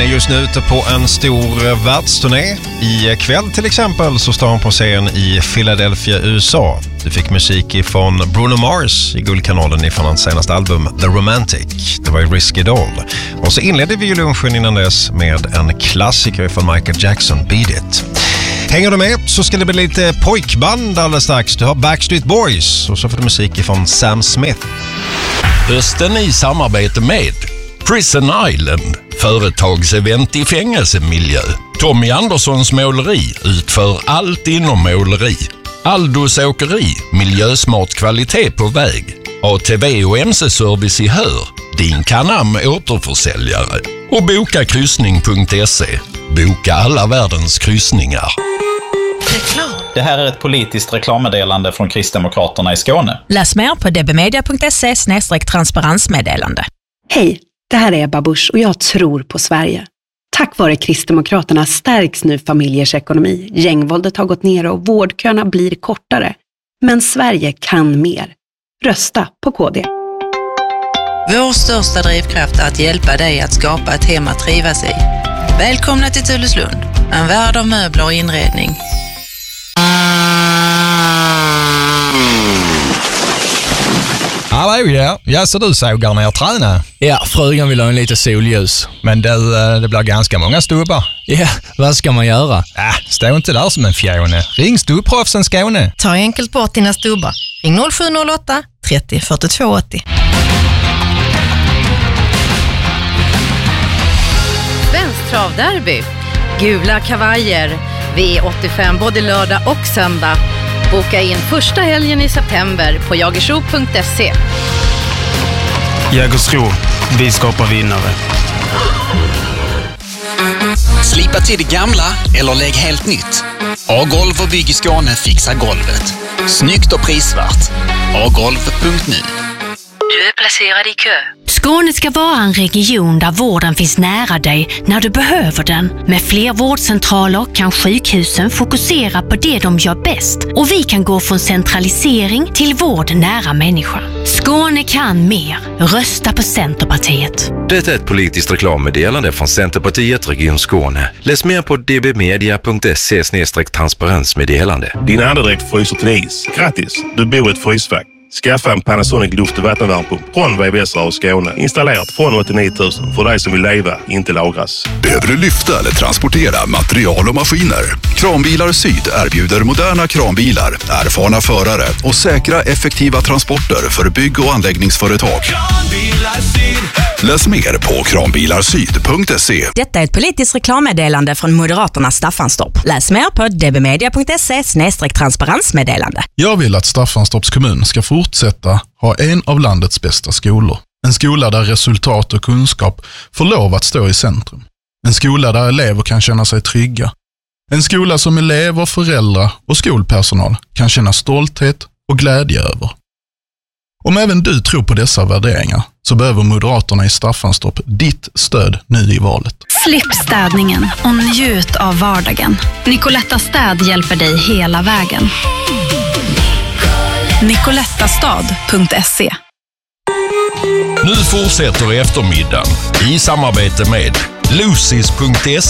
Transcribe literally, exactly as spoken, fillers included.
är just nu ute på en stor världsturné. I kväll till exempel så står han på scen i Philadelphia, U S A. Du fick musik ifrån Bruno Mars i Guldkanalen ifrån hans senaste album The Romantic. Det var ju Risky Doll. Och så inledde vi ju lunchen innan dess med en klassiker från Michael Jackson, Beat It. Hänger du med så ska det bli lite pojkband alldeles strax. Du har Backstreet Boys och så får du musik ifrån Sam Smith. Hösten i samarbete med Prison Island, företagsevent i fängelsemiljö. Tommy Anderssons måleri utför allt inom måleri. Aldos åkeri, miljösmart kvalitet på väg. A T V och M C-service i Hör, din Canam återförsäljare. Och boka kryssning punkt se. Boka alla världens kryssningar. Det här är ett politiskt reklammeddelande från Kristdemokraterna i Skåne. Läs mer på dbmedia punkt se slash transparensmeddelande. Hej, det här är Ebba Busch och jag tror på Sverige. Tack vare Kristdemokraterna stärks nu familjers ekonomi. Gängvåldet har gått ner och vårdköerna blir kortare. Men Sverige kan mer. Rösta på K D. Vår största drivkraft är att hjälpa dig att skapa ett hem att trivas i. Välkomna till Tulleslund, en värld av möbler och inredning. Hallå, ja. Ja, så du sågar ner träna? Ja, frugan vill ha en lite solljus. Men det, det blir ganska många stubbar. Ja, vad ska man göra? Äh, stå inte där som en fjone. Ring Stubbproffsen Skåne. Ta enkelt bort dina stubbar. Ring noll sju noll åtta trettio fyrtiotvå åttio. Svensk travderby. Gula kavajer. V åttiofem både lördag och söndag. Boka in första helgen i september på jagersro punkt se. Jägersro, vi skapar vinnare. Slipa till det gamla eller lägg helt nytt. A-golv och bygg i Skåne fixar golvet. Snyggt och prisvärt. a golv punkt nu. Du är placerad i kö. Skåne ska vara en region där vården finns nära dig när du behöver den. Med fler vårdcentraler kan sjukhusen fokusera på det de gör bäst. Och vi kan gå från centralisering till vård nära människan. Skåne kan mer. Rösta på Centerpartiet. Det är ett politiskt reklammeddelande från Centerpartiet Region Skåne. Läs mer på dbmedia punkt se slash transparensmeddelande. Din andedräkt fryser till is. Grattis, du bor i ett frysfack. Skaffa en Panasonic luft- och vattenvärmepump från V V S Rör Skåne. Installerat från åttionio tusen för dig som vill leva, inte lagras. Behöver du lyfta eller transportera material och maskiner? Kranbilar Syd erbjuder moderna kranbilar, erfarna förare och säkra effektiva transporter för bygg- och anläggningsföretag. Läs mer på kranbilarsyd punkt se. Detta är ett politiskt reklammeddelande från Moderaternas Staffanstorp. Läs mer på dbmedia punkt se slash transparensmeddelande. Jag vill att Staffanstorps kommun ska fortsätta ha en av landets bästa skolor. En skola där resultat och kunskap får lov att stå i centrum. En skola där elever kan känna sig trygga. En skola som elever, föräldrar och skolpersonal kan känna stolthet och glädje över. Om även du tror på dessa värderingar så behöver Moderaterna i Staffanstorp ditt stöd nu i valet. Slipp städningen och njut av vardagen. Nicoletta Städ hjälper dig hela vägen. nicolettastad punkt se. Nu fortsätter eftermiddagen i samarbete med Lucis punkt se.